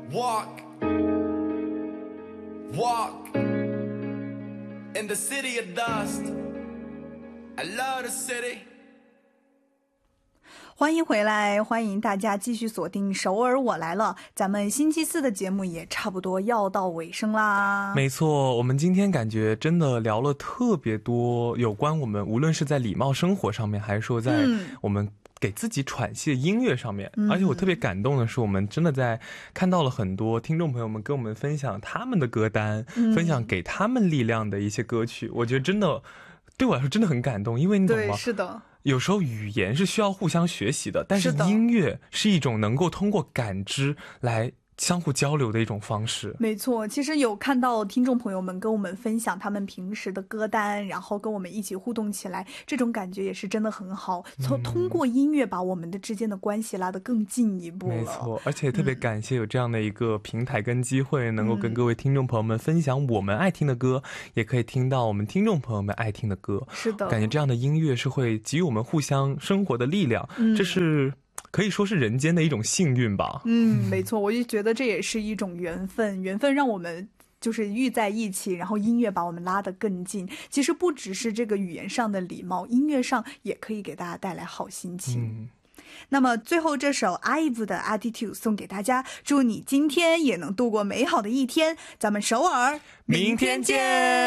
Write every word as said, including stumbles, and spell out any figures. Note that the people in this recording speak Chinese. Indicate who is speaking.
Speaker 1: Walk, walk in the city of dust. I love the city.
Speaker 2: 欢迎回来，欢迎大家继续锁定首尔我来了。咱们星期四的节目也差不多要到尾声啦。
Speaker 3: 没错，我们今天感觉真的聊了特别多有关我们无论是在礼貌生活上面，还是说在我们给自己喘息的音乐上面、嗯、而且我特别感动的是，我们真的在看到了很多听众朋友们跟我们分享他们的歌单、嗯、分享给他们力量的一些歌曲，我觉得真的对我来说真的很感动，因为你懂吗？
Speaker 2: 对，是的，
Speaker 3: 有时候语言是需要互相学习的，但是音乐是一种能够通过感知来相互交流的一种方式。
Speaker 2: 没错，其实有看到听众朋友们跟我们分享他们平时的歌单，然后跟我们一起互动起来，这种感觉也是真的很好，从、嗯、通过音乐把我们的之间的关系拉得更进一步了。
Speaker 3: 没错，而且特别感谢有这样的一个平台跟机会、嗯、能够跟各位听众朋友们分享我们爱听的歌、嗯、也可以听到我们听众朋友们爱听的歌。
Speaker 2: 是的，
Speaker 3: 感觉这样的音乐是会给予我们互相生活的力量、嗯、这是可以说是人间的一种幸运吧。
Speaker 2: 嗯，没错，我就觉得这也是一种缘分，缘分让我们就是遇在一起，然后音乐把我们拉得更近。其实不只是这个语言上的礼貌，音乐上也可以给大家带来好心情。嗯，那么最后这首 I V E 的 Attitude 送给大家，祝你今天也能度过美好的一天。咱们首尔
Speaker 3: 明天见。